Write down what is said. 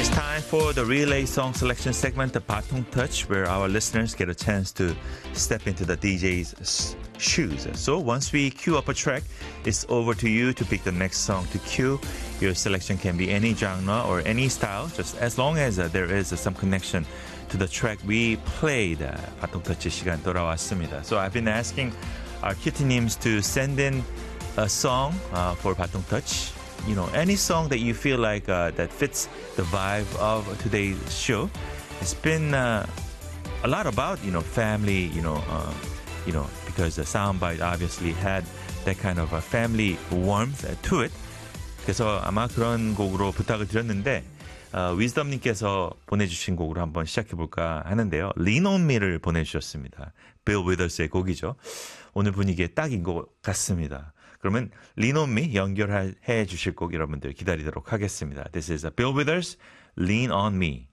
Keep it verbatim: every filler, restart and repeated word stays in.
Time for the relay song selection segment, the Patong Touch, where our listeners get a chance to step into the D J's shoes. So once we queue up a track, it's over to you to pick the next song to cue. Your selection can be any genre or any style, just as long as uh, there is uh, some connection to the track we played. Uh, Patong Touch 시간 돌아왔습니다. So I've been asking our kittynims to send in a song uh, for Patong Touch. You know, any song that you feel like uh, that fits the vibe of today's show. It's been uh, a lot about, you know, family, you know, uh, you know, because the soundbite obviously had that kind of a family warmth to it. 그래서 아마 그런 곡으로 부탁을 드렸는데 어, 위즈덤님께서 보내주신 곡으로 한번 시작해볼까 하는데요. Lean on Me를 보내주셨습니다. Bill Withers의 곡이죠. 오늘 분위기에 딱인 것 같습니다. 그러면 Lean on Me 연결해 주실 곡 여러분들 기다리도록 하겠습니다. This is Bill Withers, Lean on Me.